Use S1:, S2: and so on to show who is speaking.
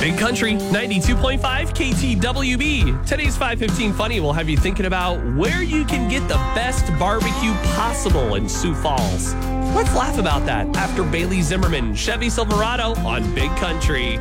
S1: Big Country 92.5 KTWB. Today's 515 Funny will have you thinking about where you can get the best barbecue possible in Sioux Falls. Let's laugh about that after Bailey Zimmerman, Chevy Silverado on Big Country.